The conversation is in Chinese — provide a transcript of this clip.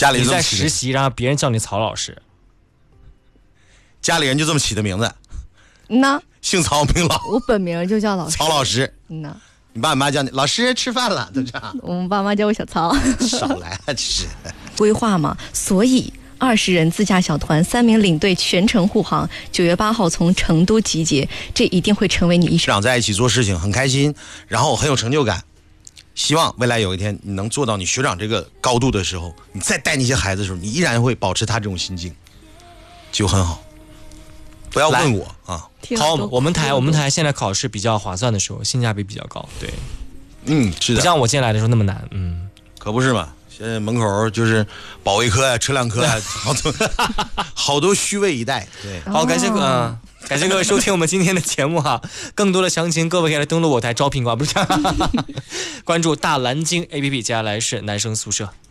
家里你在实习，然后别人叫你曹老师， 家里人就这么起的名字。 那姓曹名老， 我本名就叫老师。 曹老师。 那你爸你妈叫你老师吃饭了，都这样。 我们爸妈叫我小曹。 少来啊，这是规划嘛，所以20人自驾小团，3名领队全程护航，9月8号从成都集结，这一定会成为你一生。 学长在一起做事情很开心，然后很有成就感。希望未来有一天你能做到你学长这个高度的时候，你再带那些孩子的时候，你依然会保持他这种心境，就很好。不要问我啊， 考我们台现在考试比较划算的时候，性价比比较高，对， 是的， 不像我进来的时候那么难， 可不是嘛。现在门口就是保卫科呀、车辆科呀，好多虚位以待。对， 好，感谢各位收听我们今天的节目哈。更多的详情，各位可以来登录我台招聘馆，不是这样，关注大蓝鲸 APP。接下来是男生宿舍。